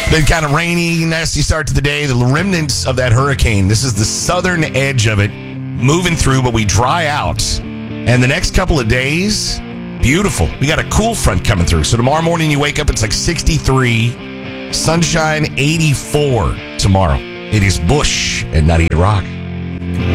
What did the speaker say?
Been kind of rainy, nasty start to the day. The remnants of that hurricane. This is the southern edge of it moving through, but we dry out. And the next couple of days, beautiful. We got a cool front coming through. So tomorrow morning you wake up, it's like 63. Sunshine, 84 tomorrow. It is Bush and Nutty Rock.